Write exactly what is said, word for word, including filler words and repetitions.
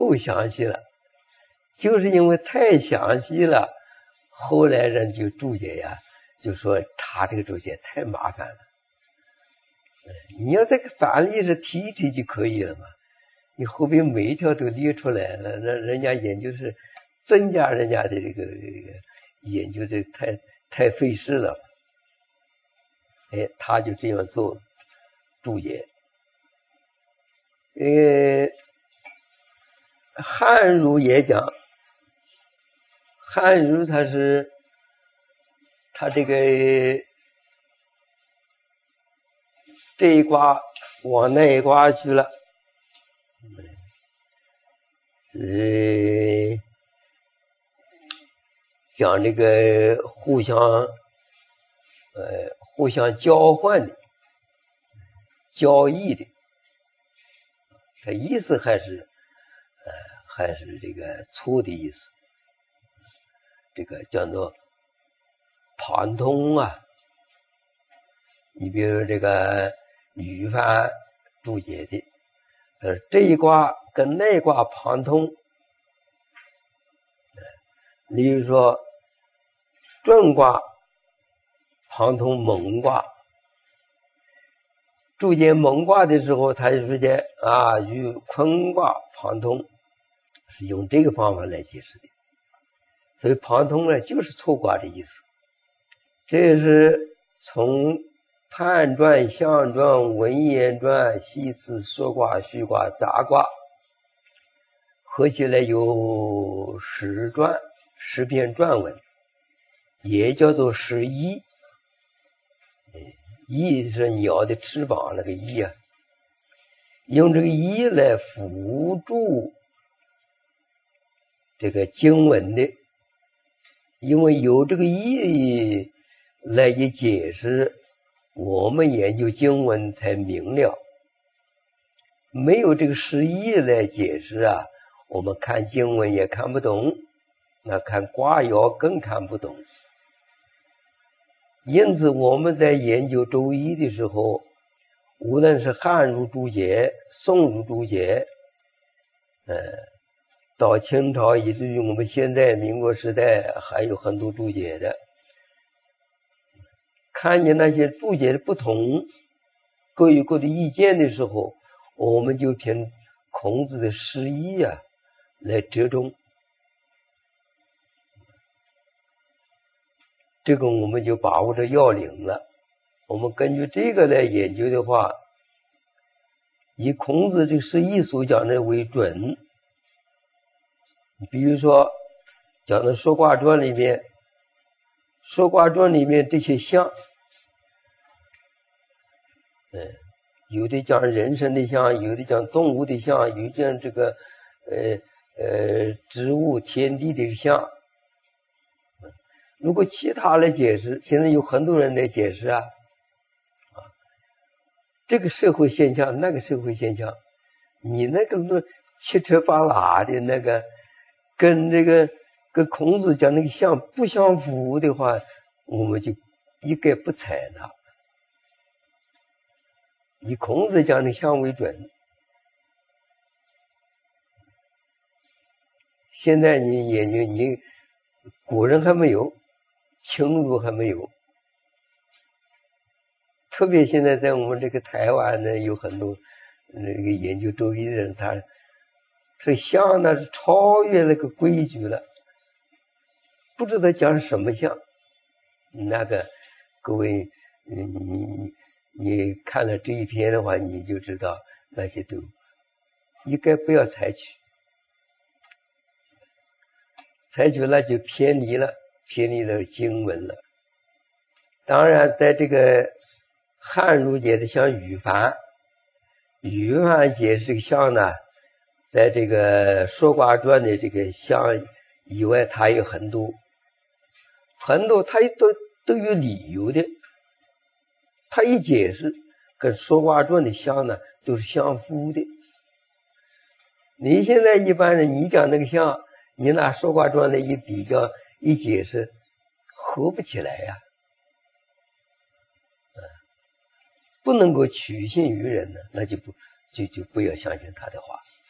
不详细了，就是因为太详细了，后来人就注解呀，就说他这个注解太麻烦了。你要这个范例是提一提就可以了嘛，你后边每一条都列出来了，那人家研究是增加人家的这个这个研究，这太太费事了。哎，他就这样做注解。呃，汉儒也讲，汉儒他是他这个这一卦往那一卦去了，呃，讲这个互相呃互相交换的、交易的，它意思还是呃还是这个错的意思。这个叫做庞通啊，你比如这个吕范注解的，就是这一卦跟那一卦庞通。例如说震卦庞通蒙卦，注解蒙卦的时候，他就直接啊与坤卦庞通，是用这个方法来解释的。所以庞通呢，就是错卦的意思。这是从判传、象传、文言传、系辞、说卦、序卦、杂卦合起来有十传，十篇传文，也叫做十翼。翼是鸟的翅膀那个翼啊，用这个翼来辅助这个经文的，因为有这个翼来一解释，我们研究经文才明了。没有这个释义来解释啊，我们看经文也看不懂，那看卦爻更看不懂。因此我们在研究周易的时候，无论是汉儒注解、宋儒注解，呃，到清朝以至于我们现在民国时代还有很多注解的，看见那些注解的不同，各有各的意见的时候，我们就凭孔子的释义啊来折中。这个我们就把握着要领了。我们根据这个来研究的话，以孔子这个释义所讲的为准。比如说讲的说卦传里面，说卦传里面这些象，嗯，有的讲人参的象，有的讲动物的象，有的讲这个呃呃植物天地的象。如果其他来解释，现在有很多人来解释啊，啊，这个社会现象，那个社会现象，你那个论七扯八拉的那个，跟这个跟孔子讲那个象不相符的话，我们就一概不采纳。以孔子讲的象为准。现在你研究，你古人还没有。清儒还没有，特别现在在我们这个台湾呢，有很多那个研究周易的人，他这象呢是超越那个规矩了，不知道讲什么象。那个各位，你你看了这一篇的话，你就知道那些都应该不要采取，采取了就偏离了。偏离了经文了。当然在这个汉儒解的像羽凡，羽凡解释象呢，在这个说卦传的这个象以外，它有很多很多它都都有理由的，它一解释跟说卦传的象呢都是相符的。你现在一般人你讲那个象，你拿说卦传的一比较一解释，合不起来呀、啊，不能够取信于人呢，那就不就就不要相信他的话。